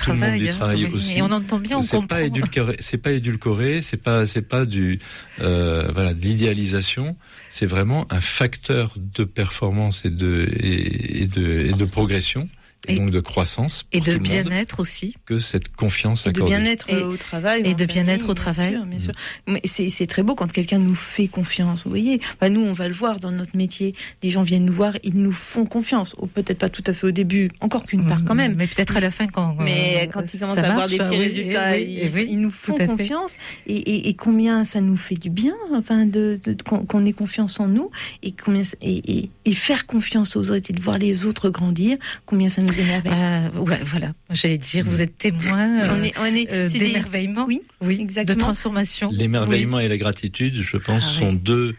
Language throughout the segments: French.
travail aussi. Et on entend bien, on comprend. C'est pas édulcoré, c'est pas du de l'idéalisation. C'est vraiment un facteur de performance et de progression. Et donc de croissance et de bien-être aussi, que cette confiance accordée. Et de bien-être au travail. Et de bien-être au travail. Bien sûr. Mais c'est très beau quand quelqu'un nous fait confiance. Vous voyez, nous on va le voir dans notre métier. Les gens viennent nous voir, ils nous font confiance. Ou peut-être pas tout à fait au début, encore qu'une part quand même. Mais peut-être à la fin quand. Mais quand ils commencent à avoir des petits résultats, ils nous font confiance. Et combien ça nous fait du bien, qu'on ait confiance en nous et faire confiance aux autres et de voir les autres grandir. Combien ça nous voilà. J'allais dire, vous êtes témoin d'émerveillement, oui, exactement. De transformation. L'émerveillement et la gratitude, je pense, sont deux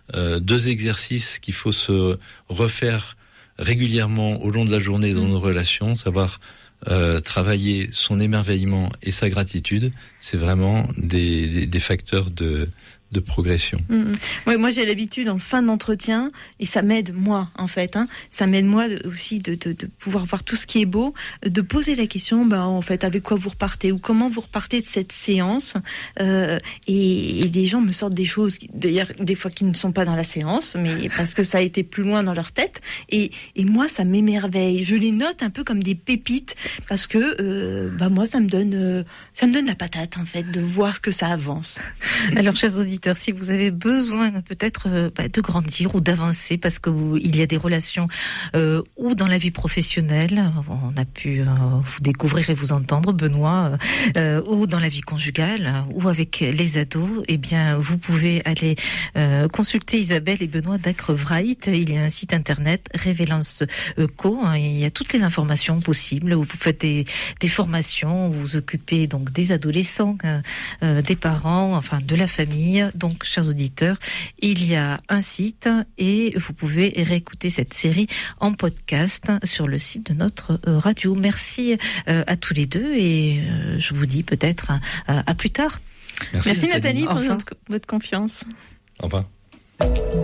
exercices qu'il faut se refaire régulièrement au long de la journée dans nos relations, savoir travailler son émerveillement et sa gratitude. C'est vraiment des facteurs de progression. Ouais, moi j'ai l'habitude en fin d'entretien, et ça m'aide moi en fait, ça m'aide moi aussi de pouvoir voir tout ce qui est beau, de poser la question, en fait avec quoi vous repartez ou comment vous repartez de cette séance, et les gens me sortent des choses d'ailleurs des fois qui ne sont pas dans la séance, mais parce que ça a été plus loin dans leur tête, et moi ça m'émerveille, je les note un peu comme des pépites parce que moi ça me donne la patate en fait de voir que ça avance. Alors chers auditeurs, si vous avez besoin peut-être de grandir ou d'avancer parce que il y a des relations ou dans la vie professionnelle, on a pu vous découvrir et vous entendre, Benoît, ou dans la vie conjugale ou avec les ados, eh bien vous pouvez aller consulter Isabelle et Benoît d'Acrevright. Il y a un site internet Révélance Co. Il y a toutes les informations possibles. Où vous faites des formations, vous vous occupez donc des adolescents, des parents, enfin de la famille. Donc, chers auditeurs, il y a un site et vous pouvez réécouter cette série en podcast sur le site de notre radio. Merci à tous les deux et je vous dis peut-être à plus tard. Merci Nathalie pour votre confiance. Au revoir.